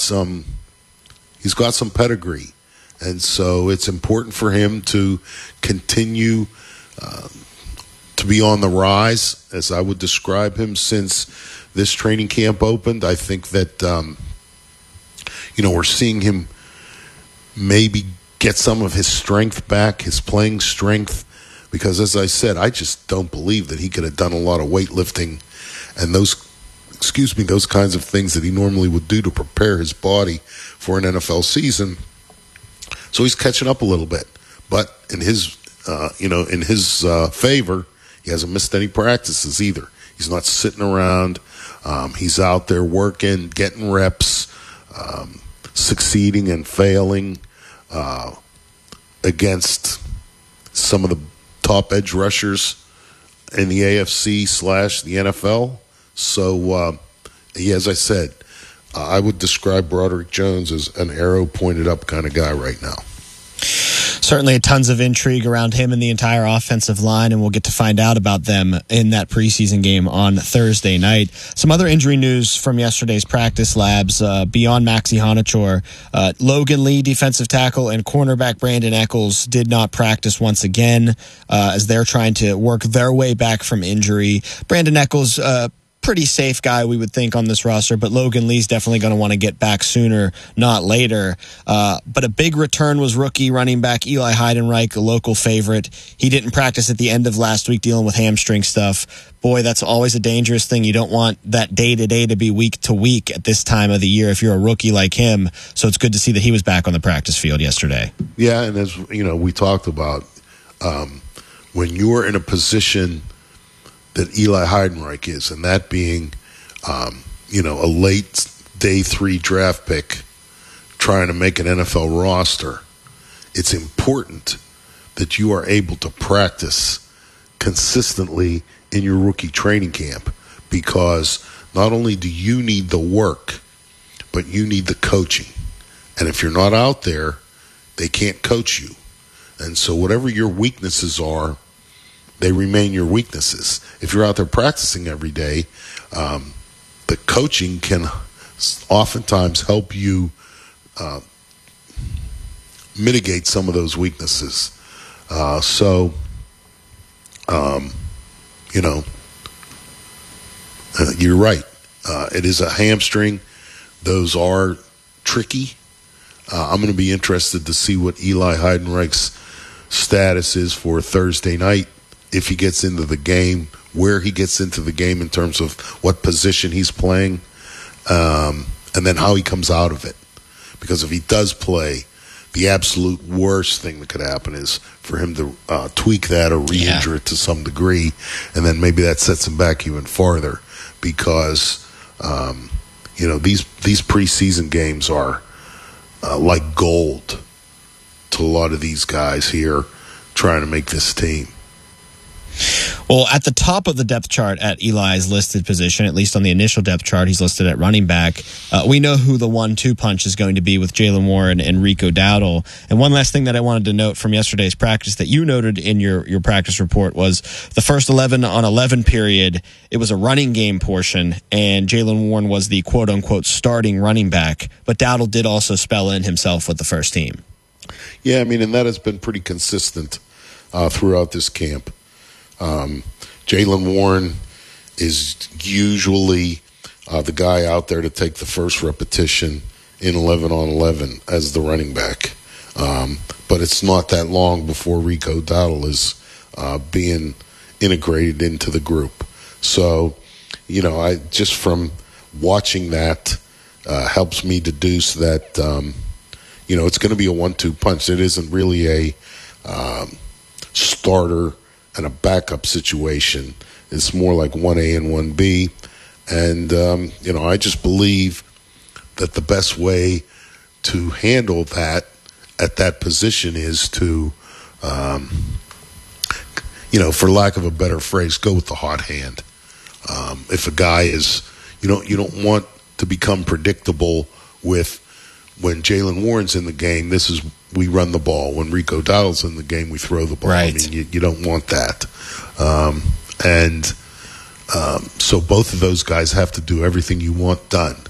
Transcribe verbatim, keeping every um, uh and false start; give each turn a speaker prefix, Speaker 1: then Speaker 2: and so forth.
Speaker 1: some he's got some pedigree, and so it's important for him to continue uh, to be on the rise, as I would describe him, since this training camp opened. I think that um, you know we're seeing him maybe get some of his strength back, his playing strength, because as I said, I just don't believe that he could have done a lot of weightlifting and those, excuse me, those kinds of things that he normally would do to prepare his body for an N F L season. So he's catching up a little bit, but in his, uh, you know, in his uh, favor, he hasn't missed any practices either. He's not sitting around. Um, he's out there working, getting reps, um, succeeding and failing uh, against some of the top edge rushers in the A F C slash the N F L. So, uh, yeah, as I said, uh, I would describe Broderick Jones as an arrow pointed up kind of guy right now.
Speaker 2: Certainly tons of intrigue around him and the entire offensive line, and we'll get to find out about them in that preseason game on Thursday night. Some other injury news from yesterday's practice labs, uh, beyond Maxi Honachor. Uh, Logan Lee, defensive tackle, and cornerback Brandon Echols did not practice once again uh, as they're trying to work their way back from injury. Brandon Echols, uh, pretty safe guy, we would think, on this roster, but Logan Lee's definitely going to want to get back sooner, not later. Uh, but a big return was rookie running back Eli Heidenreich, a local favorite. He didn't practice at the end of last week dealing with hamstring stuff. Boy, that's always a dangerous thing. You don't want that day-to-day to be week-to-week at this time of the year if you're a rookie like him. So it's good to see that he was back on the practice field yesterday.
Speaker 1: Yeah, and as you know, we talked about, um, when you're in a position that Eli Heidenreich is, and that being, um, you know, a late day three draft pick trying to make an N F L roster, it's important that you are able to practice consistently in your rookie training camp, because not only do you need the work, but you need the coaching. And if you're not out there, they can't coach you. And so whatever your weaknesses are, they remain your weaknesses. If you're out there practicing every day, um, the coaching can oftentimes help you uh, mitigate some of those weaknesses. Uh, so, um, you know, uh, you're right. Uh, it is a hamstring. Those are tricky. Uh, I'm going to be interested to see what Eli Heidenreich's status is for Thursday night, if he gets into the game, where he gets into the game in terms of what position he's playing, um, and then how he comes out of it. Because if he does play, the absolute worst thing that could happen is for him to uh, tweak that or re-injure yeah. it to some degree, and then maybe that sets him back even farther. Because um, you know these these preseason games are uh, like gold to a lot of these guys here trying to make this team.
Speaker 2: Well, at the top of the depth chart at Eli's listed position, at least on the initial depth chart, he's listed at running back. Uh, we know who the one two punch is going to be with Jaylen Warren and Rico Dowdle. And one last thing that I wanted to note from yesterday's practice that you noted in your, your practice report was the first eleven on eleven period, it was a running game portion, and Jaylen Warren was the quote-unquote starting running back. But Dowdle did also spell in himself with the first team.
Speaker 1: Yeah, I mean, and that has been pretty consistent uh, throughout this camp. Um, Jaylen Warren is usually uh, the guy out there to take the first repetition in eleven on eleven as the running back. Um, but it's not that long before Rico Dowdle is uh, being integrated into the group. So, you know, I just from watching that uh, helps me deduce that, um, you know, it's going to be a one two punch. It isn't really a um, starter and a backup situation. It's more like one A and one B. And, um, you know, I just believe that the best way to handle that at that position is to, um, you know, for lack of a better phrase, go with the hot hand. Um, if a guy is, you don't, you don't want to become predictable with when Jaylen Warren's in the game, this is, we run the ball. When Rico Dowdle's in the game, we throw the ball.
Speaker 2: Right.
Speaker 1: I mean, you, you don't want that. Um, and um, so both of those guys have to do everything you want done.